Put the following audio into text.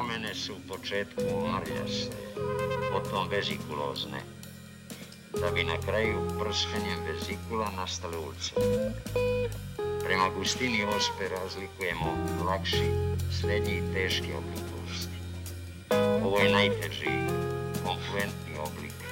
Kamene su u početku marljaste, potom vezikulozne, da bi na kraju prskanjem vezikula nastale ulcere. Prema gustini ospe razlikujemo lakši, srednji i teški oblik bolesti. Ovo je najteži, konfluentni oblik